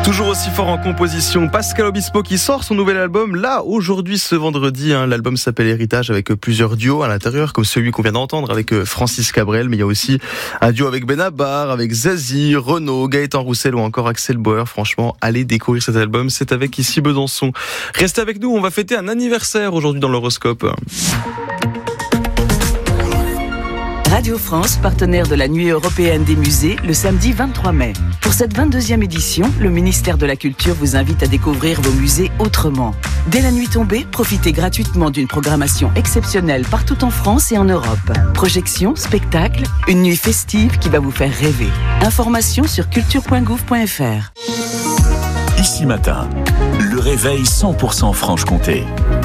Toujours aussi fort en composition, Pascal Obispo qui sort son nouvel album là aujourd'hui ce vendredi. L'album s'appelle Héritage avec plusieurs duos à l'intérieur comme celui qu'on vient d'entendre avec Francis Cabrel, mais il y a aussi un duo avec Benabar, avec Zazie, Renaud, Gaëtan Roussel ou encore Axel Bauer. Franchement, allez découvrir cet album, c'est avec ici Besançon. Restez avec nous, on va fêter un anniversaire aujourd'hui dans l'horoscope. Radio France, partenaire de la Nuit européenne des musées, le samedi 23 mai. Pour cette 22e édition, le ministère de la Culture vous invite à découvrir vos musées autrement. Dès la nuit tombée, profitez gratuitement d'une programmation exceptionnelle partout en France et en Europe. Projections, spectacles, une nuit festive qui va vous faire rêver. Informations sur culture.gouv.fr. Ici matin, le réveil 100% Franche-Comté.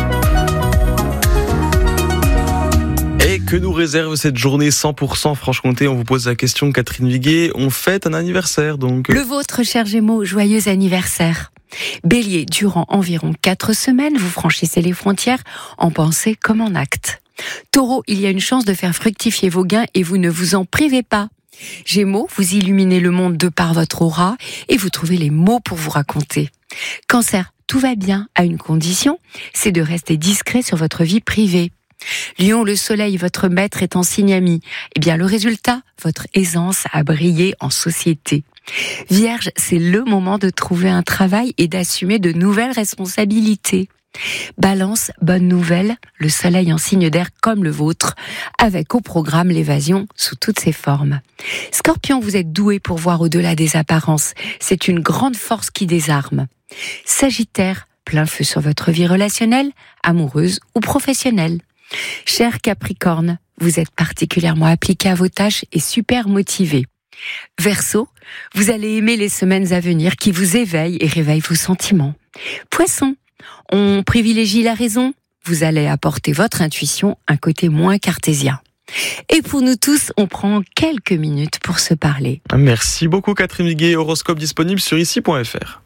Et que nous réserve cette journée 100% Franche-Comté? On vous pose la question, Catherine Viguet. On fête un anniversaire donc. Le vôtre, cher Gémeaux, joyeux anniversaire. Bélier, durant environ 4 semaines, vous franchissez les frontières en pensée comme en acte. Taureau, il y a une chance de faire fructifier vos gains et vous ne vous en privez pas. Gémeaux, vous illuminez le monde de par votre aura et vous trouvez les mots pour vous raconter. Cancer, tout va bien à une condition, c'est de rester discret sur votre vie privée. Lion, le soleil, votre maître est en signe ami. Eh bien, le résultat, votre aisance à briller en société. Vierge, c'est le moment de trouver un travail et d'assumer de nouvelles responsabilités. Balance, bonne nouvelle, le soleil en signe d'air comme le vôtre, avec au programme l'évasion sous toutes ses formes. Scorpion, vous êtes doué pour voir au-delà des apparences. C'est une grande force qui désarme. Sagittaire, plein feu sur votre vie relationnelle, amoureuse ou professionnelle. Cher Capricorne, vous êtes particulièrement appliqué à vos tâches et super motivé. Verseau, vous allez aimer les semaines à venir qui vous éveillent et réveillent vos sentiments. Poisson, on privilégie la raison, vous allez apporter votre intuition un côté moins cartésien. Et pour nous tous, on prend quelques minutes pour se parler. Merci beaucoup Catherine Viguet, horoscope disponible sur ici.fr.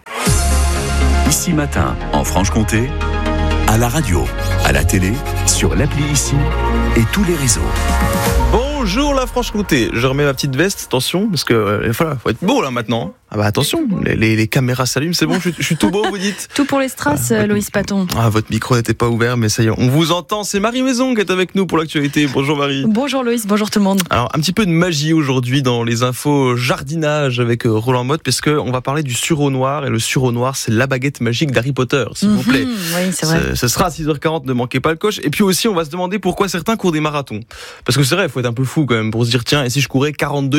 Ici matin, en Franche-Comté, à la radio, à la télé, sur l'appli Ici et tous les réseaux. Bonjour la Franche-Comté, je remets ma petite veste, attention, parce que voilà, faut être beau là maintenant. Ah bah attention, les caméras s'allument, c'est bon, je suis tout beau, vous dites. Tout pour les strass, Loïs Paton. Ah, votre micro n'était pas ouvert, mais ça y est, on vous entend. C'est Marie Maison qui est avec nous pour l'actualité. Bonjour Marie. Bonjour Loïs, bonjour tout le monde. Alors, un petit peu de magie aujourd'hui dans les infos jardinage avec Roland Motte, parce qu'on va parler du sureau noir, et le sureau noir, c'est la baguette magique d'Harry Potter, s'il vous plaît. Oui, c'est vrai. Ce sera à 6h40, ne manquez pas le coche. Et puis aussi, on va se demander pourquoi certains courent des marathons. Parce que c'est vrai, il faut être un peu fou quand même pour se dire, tiens, et si je courais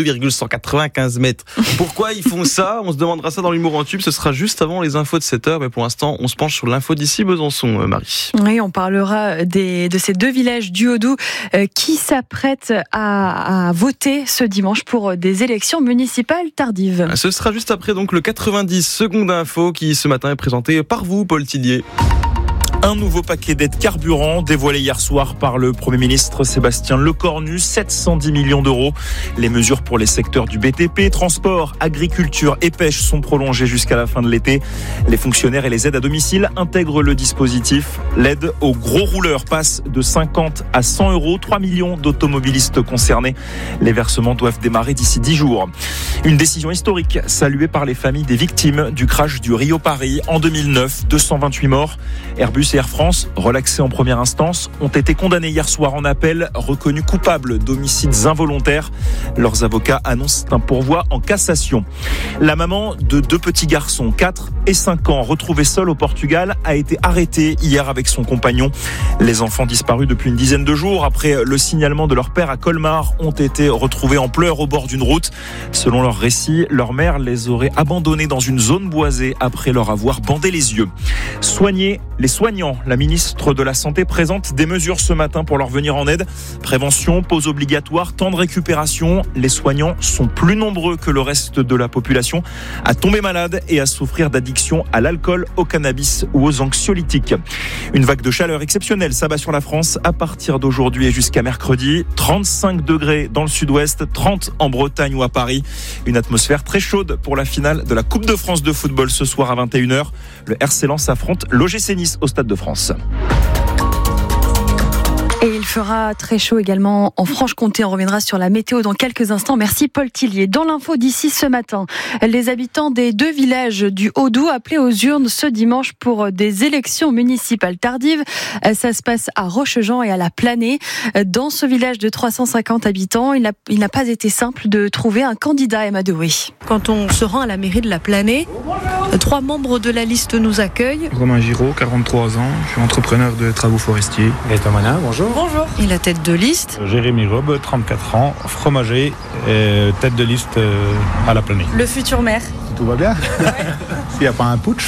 42,195 mètres? Pourquoi ils font ça? On se demandera ça dans l'humour en tube. Ce sera juste avant les infos de 7h. Mais pour l'instant, on se penche sur l'info d'ici Besançon, Marie. Oui, on parlera de ces 2 villages du Haut-Doubs qui s'apprêtent à voter ce dimanche pour des élections municipales tardives. Ce sera juste après donc le 90 secondes d'info qui ce matin est présenté par vous, Paul Tillier. Un nouveau paquet d'aides carburant dévoilé hier soir par le Premier ministre Sébastien Lecornu, 710 millions d'euros. Les mesures pour les secteurs du BTP, transport, agriculture et pêche sont prolongées jusqu'à la fin de l'été. Les fonctionnaires et les aides à domicile intègrent le dispositif. L'aide aux gros rouleurs passe de 50 à 100 euros. 3 millions d'automobilistes concernés. Les versements doivent démarrer d'ici 10 jours. Une décision historique saluée par les familles des victimes du crash du Rio-Paris en 2009. 228 morts. Airbus et Air France, relaxés en première instance, ont été condamnés hier soir en appel, reconnus coupables d'homicides involontaires. Leurs avocats annoncent un pourvoi en cassation. La maman de 2 petits garçons, 4 et 5 ans, retrouvés seuls au Portugal, a été arrêtée hier avec son compagnon. Les enfants disparus depuis une dizaine de jours après le signalement de leur père à Colmar ont été retrouvés en pleurs au bord d'une route. Selon leur récit, leur mère les aurait abandonnés dans une zone boisée après leur avoir bandé les yeux. Soigner les soignants. La ministre de la Santé présente des mesures ce matin pour leur venir en aide. Prévention, pause obligatoire, temps de récupération. Les soignants sont plus nombreux que le reste de la population à tomber malade et à souffrir d'addiction à l'alcool, au cannabis ou aux anxiolytiques. Une vague de chaleur exceptionnelle s'abat sur la France à partir d'aujourd'hui et jusqu'à mercredi. 35 degrés dans le sud-ouest, 30 en Bretagne ou à Paris. Une atmosphère très chaude pour la finale de la Coupe de France de football ce soir à 21h. Le RC Lens affronte l'OGC Nice au Stade de France. Et il fera très chaud également en Franche-Comté. On reviendra sur la météo dans quelques instants. Merci Paul Tillier. Dans l'info d'ici ce matin, les habitants des 2 villages du Haut-Doubs appelés aux urnes ce dimanche pour des élections municipales tardives. Ça se passe à Rochejean et à la Planée. Dans ce village de 350 habitants, il n'a pas été simple de trouver un candidat, Emma Dewey. Quand on se rend à la mairie de la Planée, 3 membres de la liste nous accueillent. Romain Giraud, 43 ans, je suis entrepreneur de travaux forestiers. Gaëtan Manin, bonjour. Bonjour. Et la tête de liste ? Jérémy Robe, 34 ans, fromager, tête de liste à la Planée. Le futur maire. Tout va bien. S'il n'y a pas un putsch.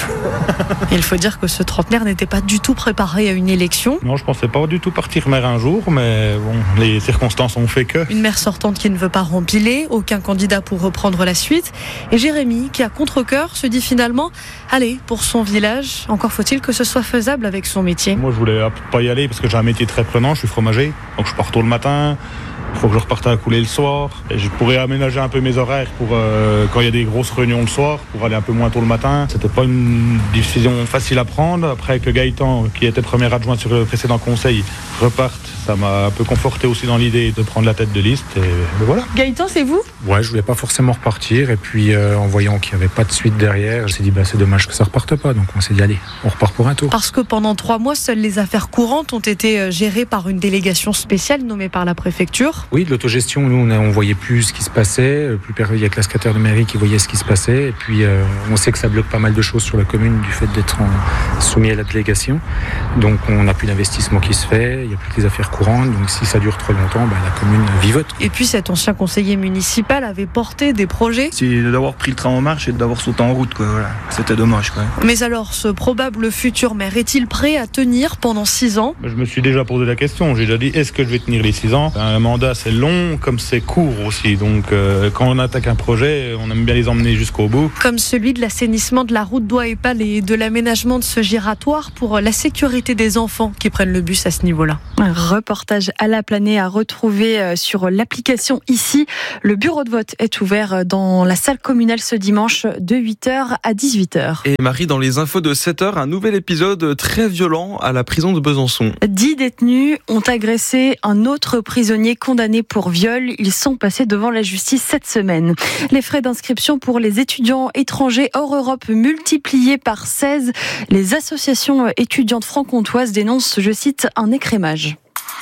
Il faut dire que ce trentenaire n'était pas du tout préparé à une élection. Non, je pensais pas du tout partir maire un jour, mais bon, les circonstances ont fait que. Une maire sortante qui ne veut pas rempiler, aucun candidat pour reprendre la suite. Et Jérémy, qui à contre-cœur se dit finalement, allez, pour son village, encore faut-il que ce soit faisable avec son métier. Moi, je voulais pas y aller parce que j'ai un métier très prenant, je suis fromager, donc je pars tôt le matin. Il faut que je reparte à couler le soir. Et je pourrais aménager un peu mes horaires pour quand il y a des grosses réunions le soir, pour aller un peu moins tôt le matin. C'était pas une décision facile à prendre. Après que Gaëtan, qui était premier adjoint sur le précédent conseil, reparte, ça m'a un peu conforté aussi dans l'idée de prendre la tête de liste. Et voilà. Gaëtan, c'est vous ? Ouais, je voulais pas forcément repartir. Et puis en voyant qu'il n'y avait pas de suite derrière, je me suis dit c'est dommage que ça reparte pas. Donc on s'est dit allez, on repart pour un tour. Parce que pendant 3 mois, seules les affaires courantes ont été gérées par une délégation spéciale nommée par la préfecture. Oui, de l'autogestion, nous on voyait plus ce qui se passait, il y a que la secrétaire de mairie qui voyait ce qui se passait, et puis on sait que ça bloque pas mal de choses sur la commune du fait d'être soumis à la délégation, donc on n'a plus d'investissement qui se fait, il n'y a plus que les affaires courantes, donc si ça dure trop longtemps, la commune vivote. Et puis cet ancien conseiller municipal avait porté des projets. C'est d'avoir pris le train en marche et d'avoir sauté en route, quoi. Voilà. C'était dommage, quoi. Mais alors, ce probable futur maire est-il prêt à tenir pendant 6 ans ? Je me suis déjà posé la question, j'ai déjà dit, est-ce que je vais tenir les 6 ans ? Un mandat, c'est long, comme c'est court aussi. Donc quand on attaque un projet, on aime bien les emmener jusqu'au bout. Comme celui de l'assainissement de la route d'Ouai-Epal et de l'aménagement de ce giratoire pour la sécurité des enfants qui prennent le bus à ce niveau-là. Un reportage à la Planée à retrouver sur l'application ici. Le bureau de vote est ouvert dans la salle communale ce dimanche de 8h à 18h. Et Marie, dans les infos de 7h, un nouvel épisode très violent à la prison de Besançon. 10 détenus ont agressé un autre prisonnier condamné pour viol. Ils sont passés devant la justice cette semaine. Les frais d'inscription pour les étudiants étrangers hors Europe multipliés par 16. Les associations étudiantes franc-comtoises dénoncent, je cite, un écrémage.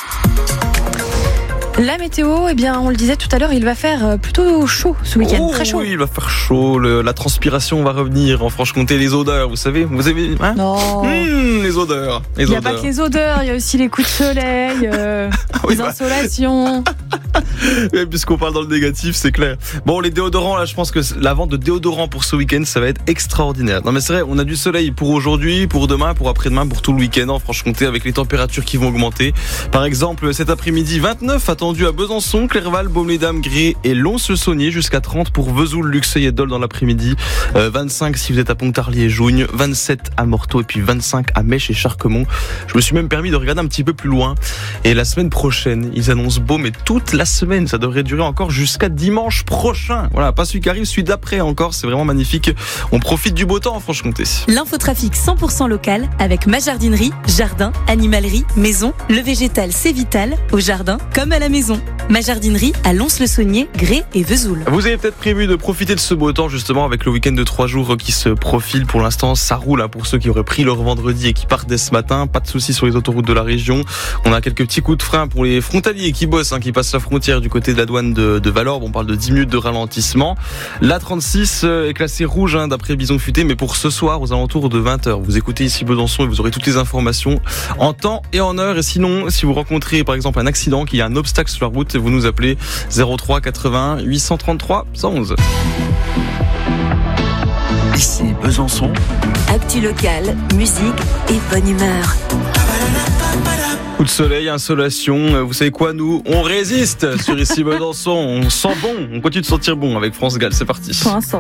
La météo, on le disait tout à l'heure, il va faire plutôt chaud ce week-end, très chaud. Oui, il va faire chaud, la transpiration va revenir en Franche-Comté, les odeurs, vous savez, hein ? Non. Les odeurs. Il n'y a pas que les odeurs, il y a aussi les coups de soleil, les insolations. Mais puisqu'on parle dans le négatif, c'est clair. Bon, les déodorants, là, je pense que la vente de déodorants pour ce week-end, ça va être extraordinaire. Non, mais c'est vrai, on a du soleil pour aujourd'hui, pour demain, pour après-demain, pour tout le week-end en Franche-Comté, avec les températures qui vont augmenter. Par exemple, cet après-midi, 29 attendu à Besançon, Clerval, Baume-les-Dames, Gré et Lons-le-Saunier, jusqu'à 30 pour Vesoul, Luxeuil et Dole dans l'après-midi. 25 si vous êtes à Pontarlier et Jougne, 27 à Morteau et puis 25 à Mèche et Charquemont. Je me suis même permis de regarder un petit peu plus loin. Et la semaine prochaine, ils annoncent beau, mais toute la semaine, ça devrait durer encore jusqu'à dimanche prochain. Voilà, pas celui qui arrive, celui d'après encore, c'est vraiment magnifique. On profite du beau temps en Franche-Comté. L'infotrafic 100% local avec ma jardinerie, jardin, animalerie, maison. Le végétal, c'est vital, au jardin comme à la maison. Ma jardinerie à Lons-le-Saunier, Gré et Vesoul. Vous avez peut-être prévu de profiter de ce beau temps justement avec le week-end de 3 jours qui se profile. Pour l'instant, ça roule pour ceux qui auraient pris leur vendredi et qui partent dès ce matin. Pas de soucis sur les autoroutes de la région. On a quelques petits coups de frein pour les frontaliers qui bossent, qui passent la frontière du côté de la douane de Valorbe. On parle de 10 minutes de ralentissement. La 36 est classée rouge d'après Bison Futé, mais pour ce soir aux alentours de 20h. Vous écoutez ici Besançon et vous aurez toutes les informations en temps et en heure. Et sinon, si vous rencontrez par exemple un accident, qu'il y a un obstacle sur la route, vous nous appelez 03 81 833 111. Ici Besançon. Actu local, musique et bonne humeur. Coup de soleil, insolation, vous savez quoi, nous, on résiste sur ici Besançon, on sent bon, on continue de sentir bon avec France Gall, c'est parti. Pour l'instant.